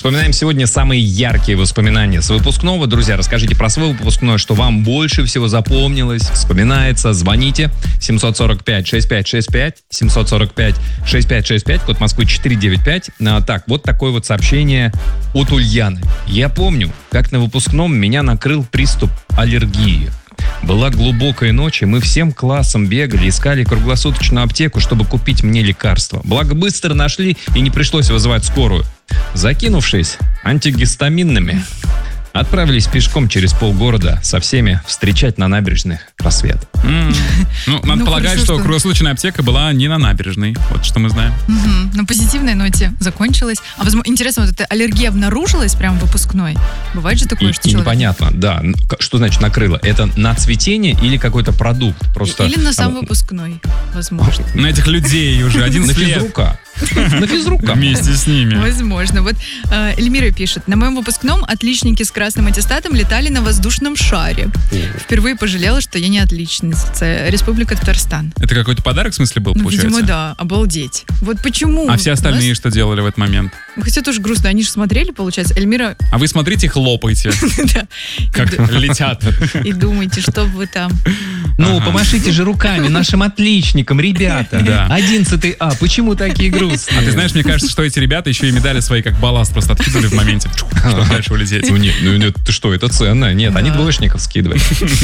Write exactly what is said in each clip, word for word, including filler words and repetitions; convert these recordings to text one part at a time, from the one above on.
Вспоминаем сегодня самые яркие воспоминания с выпускного. Друзья, расскажите про свой выпускной, что вам больше всего запомнилось, вспоминается. Звоните семь сорок пять шестьдесят пять шестьдесят пять, семь сорок пять шестьдесят пять шестьдесят пять, код Москвы четыре девять пять. А, так, вот такое вот сообщение от Ульяны. Я помню, как на выпускном меня накрыл приступ аллергии. Была глубокая ночь, и мы всем классом бегали, искали круглосуточную аптеку, чтобы купить мне лекарства. Благо быстро нашли, и не пришлось вызывать скорую. Закинувшись антигистаминными, отправились пешком через полгорода со всеми встречать на набережных рассвет. Mm. Ну, надо ну, полагать, хорошо, что что круглосуточная аптека была не на набережной. Вот что мы знаем. Угу. На позитивной ноте закончилась. А возможно, интересно, вот эта аллергия обнаружилась прямо в выпускной? Бывает же такое, И, что и человек... непонятно, да. Что значит накрыло? Это на цветение или какой-то продукт? Просто... Или на сам там, выпускной, возможно. На этих людей уже на одиннадцать лет. физрука. На физрука. Вместе с ними. Возможно. Вот э, Эльмира пишет. На моем выпускном отличники с красным аттестатом летали на воздушном шаре. Впервые пожалела, что я не отличница. Республика Татарстан. Это какой-то подарок, в смысле, был, Ну, получается? видимо, да. Обалдеть. Вот почему? А все остальные У нас- что делали в этот момент? Хотя тоже грустно. Они же смотрели, получается. Эльмира... А вы смотрите, хлопайте, да, как летят. и думаете, что вы там... Ну, Ага. помашите же руками нашим отличникам, ребята. Да. одиннадцатый А, почему такие грустные? А ты знаешь, мне кажется, что эти ребята еще и медали свои как балласт просто откидывали в моменте, чтобы дальше улететь. Ну нет, ну нет, ты что, это ценно. Нет, они Да. двоечников скидывают.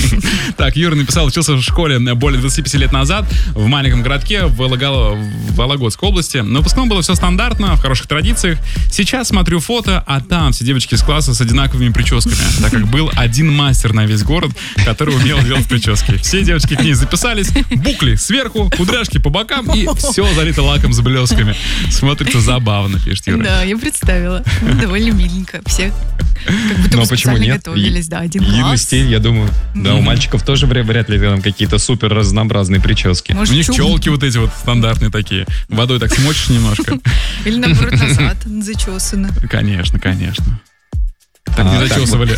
Так, Юра написал, учился в школе более двадцати пяти лет назад в маленьком городке в, Волого- в Вологодской области. На выпускном было все стандартно, в хороших традициях. Сейчас смотрю фото, а там все девочки из класса с одинаковыми прическами, так как был один мастер на весь город, который умел делать прически. Все девочки к ней записались, букли сверху, кудряшки по бокам, и все залито лаком с блесками. Смотрится забавно, пишет Юра. Да, я представила. Довольно миленько. Все как будто Ну, бы а почему специально нет? готовились. Да, один Юный класс. стиль, я думаю. Да, у Мгм. мальчиков тоже вряд, вряд ли там какие-то супер разнообразные прически. У Может, них чуб- челки вот эти вот стандартные такие. Водой так смочишь немножко. Или наоборот назад зачесано. Конечно, конечно. Так А, не так зачесывали.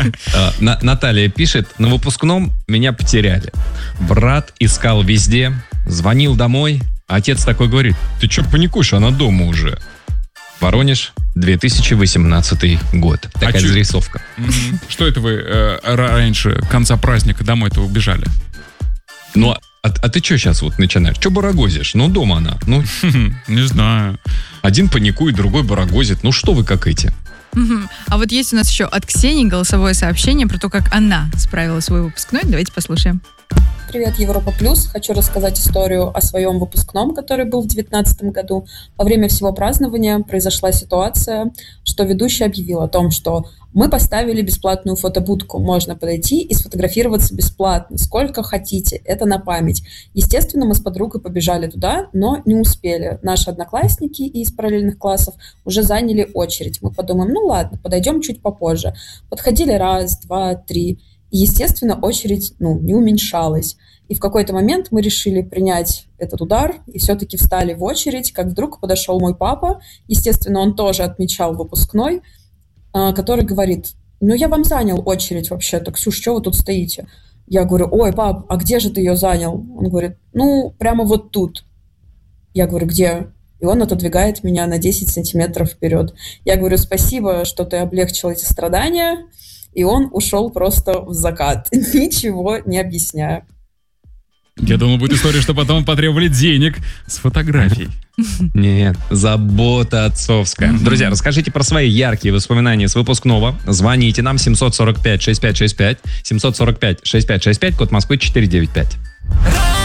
А, На- Наталья пишет, на выпускном меня потеряли. Брат искал везде, звонил домой. Отец такой говорит, ты что паникуешь, она дома уже. Воронеж, две тысячи восемнадцатый год. Такая чё- зарисовка. Мгм. Что это вы э, раньше конца праздника домой-то убежали? Ну, а, а ты что сейчас вот начинаешь? Что барагозишь? Ну, дома она. Ну, Не знаю. один паникует, другой барагозит. Ну, что вы как эти? Мгм. А вот есть у нас еще от Ксении голосовое сообщение про то, как она справила свой выпускной. Давайте послушаем. Привет, Европа Плюс. Хочу рассказать историю о своем выпускном, который был в девятнадцатом году. Во время всего празднования произошла ситуация, что ведущий объявил о том, что мы поставили бесплатную фотобудку. Можно подойти и сфотографироваться бесплатно, сколько хотите. Это на память. Естественно, мы с подругой побежали туда, но не успели. Наши одноклассники из параллельных классов уже заняли очередь. Мы подумаем, ну ладно, подойдем чуть попозже. Подходили раз, два, три. И, естественно, очередь ну, не уменьшалась. И в какой-то момент мы решили принять этот удар и все-таки встали в очередь, как вдруг подошел мой папа. Естественно, он тоже отмечал выпускной, а, который говорит, ну я вам занял очередь вообще-то, Ксюш, что вы тут стоите? Я говорю, ой, пап, а где же ты ее занял? Он говорит, ну прямо вот тут. Я говорю, где? И он отодвигает меня на десять сантиметров вперед. Я говорю, спасибо, что ты облегчил эти страдания. И он ушел просто в закат, ничего не объясняя. Я думал, будет история, что потом потребовали денег с фотографией. Нет, забота отцовская. Друзья, расскажите про свои яркие воспоминания с выпускного. Звоните нам семь сорок пять шестьдесят пять шестьдесят пять, семь сорок пять шестьдесят пять шестьдесят пять, код Москвы четыре девять пять.